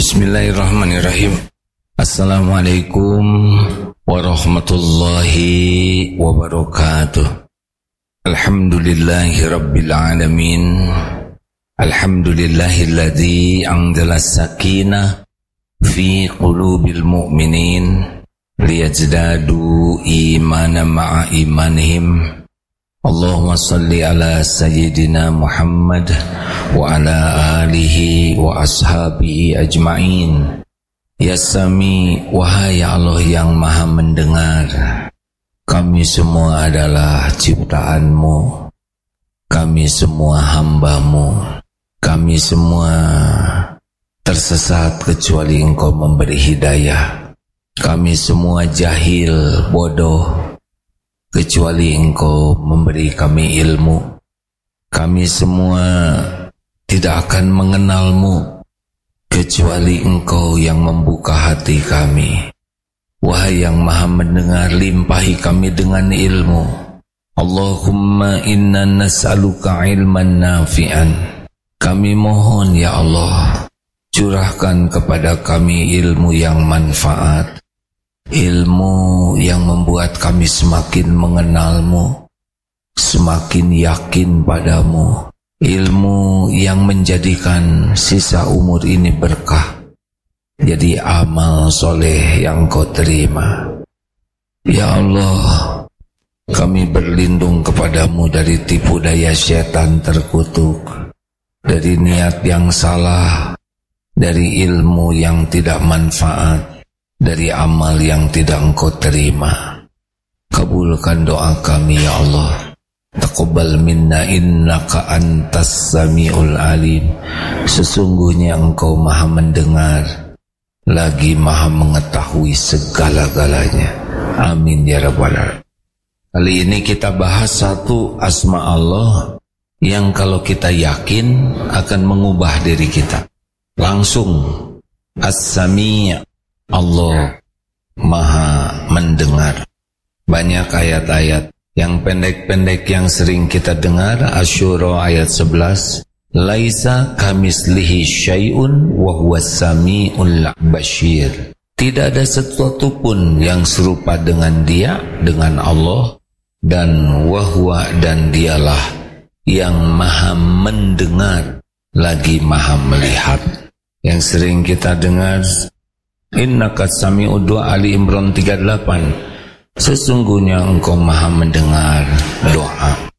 Bismillahirrahmanirrahim. Assalamualaikum warahmatullahi wabarakatuh. Alhamdulillahi rabbil alamin. Alhamdulillahilladzi anzala sakinah fi qulubil mu'minin liyazdadu imanan ma'a imanihim. Allahumma salli ala sayyidina Muhammad wa ala alihi wa ashabihi ajma'in. Ya Sami, wahai Allah yang maha mendengar, kami semua adalah ciptaan-Mu, kami semua hamba-Mu, kami semua tersesat kecuali Engkau memberi hidayah, kami semua jahil, bodoh kecuali Engkau memberi kami ilmu. Kami semua tidak akan mengenal-Mu kecuali Engkau yang membuka hati kami. Wahai yang maha mendengar, limpahi kami dengan ilmu. Allahumma inna nas'aluka ilman nafi'an. Kami mohon ya Allah, curahkan kepada kami ilmu yang manfaat, ilmu yang membuat kami semakin mengenal-Mu, semakin yakin pada-Mu, ilmu yang menjadikan sisa umur ini berkah, jadi amal soleh yang Kau terima. Ya Allah, kami berlindung kepada-Mu dari tipu daya setan terkutuk, dari niat yang salah, dari ilmu yang tidak manfaat, dari amal yang tidak Engkau terima. Kabulkan doa kami ya Allah. Taqabbal minna innaka antas samiul alim. Sesungguhnya Engkau maha mendengar lagi maha mengetahui segala-galanya. Amin ya rabbal alamin. Kali ini kita bahas satu asma Allah yang kalau kita yakin akan mengubah diri kita langsung. As-Sami', Allah maha mendengar. Banyak ayat-ayat yang pendek-pendek yang sering kita dengar. Asy-Syura ayat 11, laisa kamislihi syai'un wa huwas sami'ul basyir. Tidak ada sesuatu pun yang serupa dengan Dia, dengan Allah, dan wahwa, dan Dialah yang maha mendengar lagi maha melihat. Yang sering kita dengar, innaka sami'ud du'a, Ali Imran 38. Sesungguhnya Engkau maha mendengar doa.